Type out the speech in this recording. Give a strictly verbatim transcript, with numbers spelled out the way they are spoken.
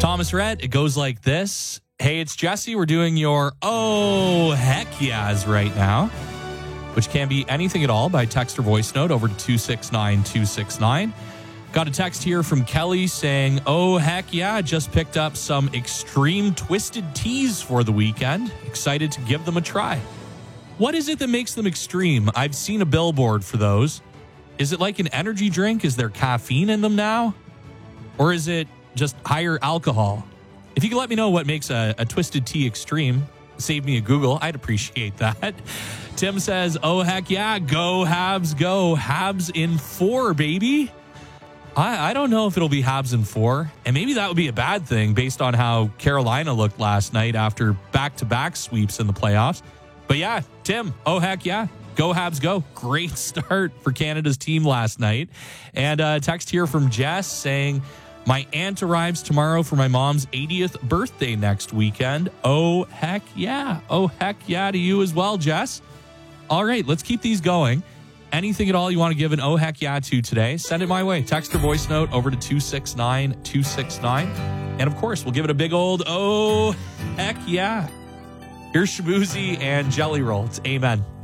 Thomas Rhett, it goes like this. Hey, it's Jesse. We're doing your oh heck yeahs right now, which can be anything at all by text or voice note over to two six nine two six nine. Got a text here from Kelly saying, oh heck yeah, just picked up some extreme twisted teas for the weekend. Excited to give them a try. What is it that makes them extreme? I've seen a billboard for those. Is it like an energy drink? Is there caffeine in them now? Or is it just higher alcohol? If you could let me know what makes a, a twisted tea extreme, save me a Google. I'd appreciate that. Tim says, oh, heck yeah. Go Habs, go. Habs in four, baby. I, I don't know if it'll be Habs in four. And maybe that would be a bad thing based on how Carolina looked last night after back-to-back sweeps in the playoffs. But yeah, Tim, oh, heck yeah. Go Habs, go. Great start for Canada's team last night. And a text here from Jess saying, my aunt arrives tomorrow for my mom's eightieth birthday next weekend. Oh, heck yeah. Oh, heck yeah to you as well, Jess. All right, let's keep these going. Anything at all you want to give an oh, heck yeah to today, send it my way. Text or voice note over to two six nine two six nine. And of course, we'll give it a big old oh, heck yeah. Here's Shabuzi and Jelly Roll. It's Amen.